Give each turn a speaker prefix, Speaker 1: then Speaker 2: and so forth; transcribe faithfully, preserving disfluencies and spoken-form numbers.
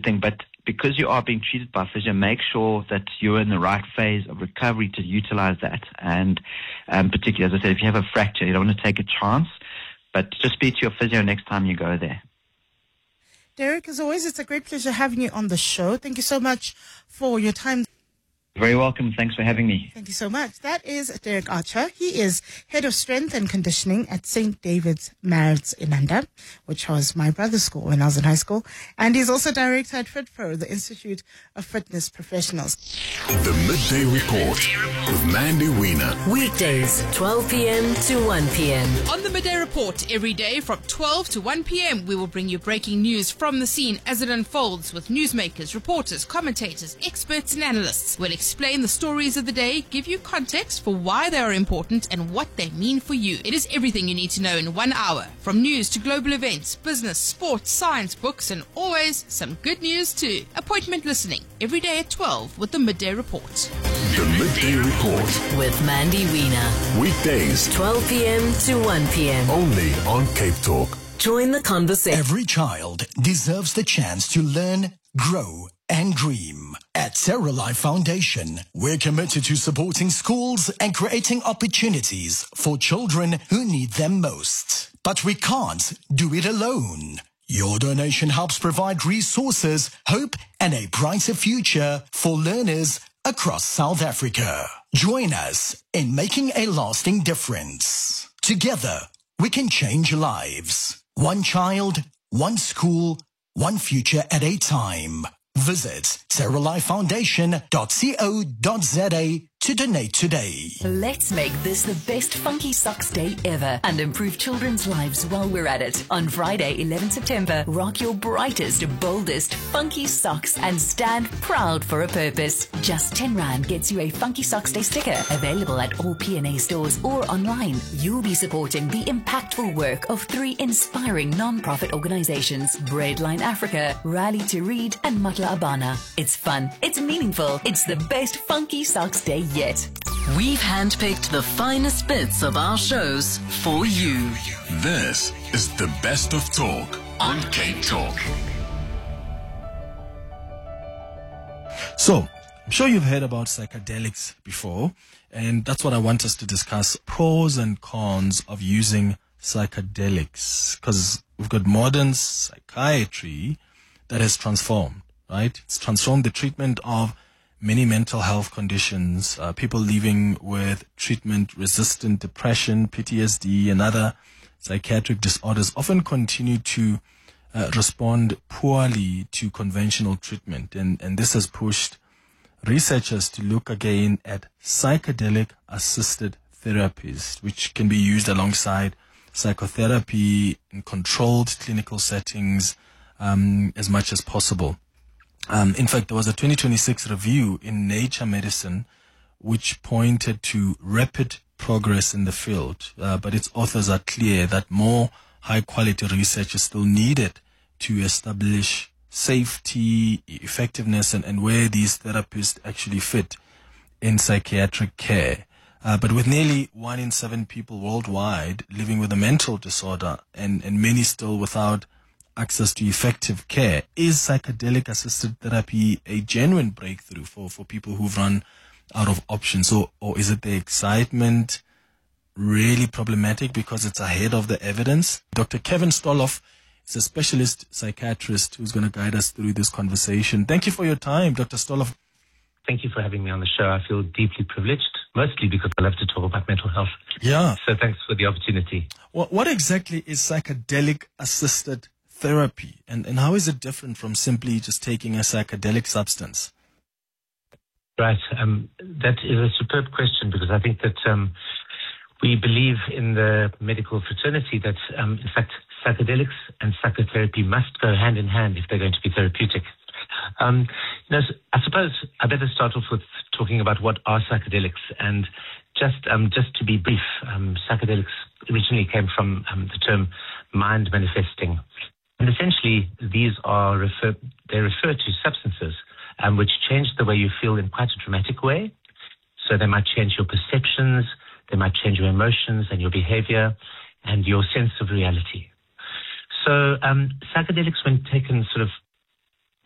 Speaker 1: good thing. But because you are being treated by physio, make sure that you're in the right phase of recovery to utilize that. And um, particularly, as I said, if you have a fracture, you don't want to take a chance, but just speak to your physio next time you go there.
Speaker 2: Derek, as always, it's a great pleasure having you on the show. Thank you so much for your time.
Speaker 1: Very welcome. Thanks for having me.
Speaker 2: Thank you so much. That is Derek Archer. He is Head of Strength and Conditioning at Saint David's Marits Inanda, which was my brother's school when I was in high school. And he's also Director at FitPro, the Institute of Fitness Professionals.
Speaker 3: The Midday Report with Mandy Wiener.
Speaker 4: Weekdays, twelve p.m. to one p.m.
Speaker 5: On the Midday Report, every day from twelve to one p.m, we will bring you breaking news from the scene as it unfolds with newsmakers, reporters, commentators, experts and analysts. We'll explain the stories of the day, give you context for why they are important and what they mean for you. It is everything you need to know in one hour. From news to global events, business, sports, science, books, and always some good news too. Appointment listening every day at twelve with the Midday Report.
Speaker 3: The Midday Report
Speaker 4: with Mandy Wiener.
Speaker 3: Weekdays,
Speaker 4: twelve p.m. to one p.m.
Speaker 3: only on Cape Talk.
Speaker 4: Join the conversation.
Speaker 6: Every child deserves the chance to learn, grow, and dream. At Terra Life Foundation, we're committed to supporting schools and creating opportunities for children who need them most. But we can't do it alone. Your donation helps provide resources, hope, and a brighter future for learners across South Africa. Join us in making a lasting difference. Together, we can change lives. One child, one school, one future at a time. Visit terra life foundation dot co dot za to donate today.
Speaker 4: Let's make this the best Funky Socks Day ever and improve children's lives while we're at it. On Friday, eleventh September, rock your brightest, boldest Funky Socks and stand proud for a purpose. Just ten rand gets you a Funky Socks Day sticker, available at all P and A stores or online. You'll be supporting the impactful work of three inspiring non-profit organizations, Breadline Africa, Rally to Read, and Matla Abana. It's fun, it's meaningful, it's the best Funky Socks Day yet.
Speaker 7: We've handpicked the finest bits of our shows for you.
Speaker 3: This is the best of talk on Cape Talk.
Speaker 8: So, I'm sure you've heard about psychedelics before, and that's what I want us to discuss, pros and cons of using psychedelics, because we've got modern psychiatry that has transformed, right? It's transformed the treatment of many mental health conditions, uh, people living with treatment-resistant depression, P T S D, and other psychiatric disorders often continue to uh, respond poorly to conventional treatment. And, and this has pushed researchers to look again at psychedelic-assisted therapies, which can be used alongside psychotherapy in controlled clinical settings um, as much as possible. Um, in fact, there was a twenty twenty-six review in Nature Medicine which pointed to rapid progress in the field, uh, but its authors are clear that more high-quality research is still needed to establish safety, effectiveness, and, and where these therapies actually fit in psychiatric care. Uh, but with nearly one in seven people worldwide living with a mental disorder and, and many still without access to effective care, is psychedelic-assisted therapy a genuine breakthrough for, for people who've run out of options? Or, or is it the excitement really problematic because it's ahead of the evidence? Doctor Kevin Stoloff is a specialist psychiatrist who's going to guide us through this conversation. Thank you for your time, Doctor Stoloff.
Speaker 9: Thank you for having me on the show. I feel deeply privileged, mostly because I love to talk about mental health.
Speaker 8: Yeah.
Speaker 9: So thanks for the opportunity.
Speaker 8: What, what exactly is psychedelic-assisted therapy, and, and how is it different from simply just taking a psychedelic substance?
Speaker 9: Right. Um, that is a superb question, because I think that um, we believe in the medical fraternity that, um, in fact, psychedelics and psychotherapy must go hand in hand if they're going to be therapeutic. Um, you know, I suppose I better start off with talking about what are psychedelics. And just um, just to be brief, um, psychedelics originally came from um, the term mind manifesting. And essentially, these are refer, they refer to substances um, which change the way you feel in quite a dramatic way. So they might change your perceptions, they might change your emotions and your behavior and your sense of reality. So um, psychedelics, when taken sort of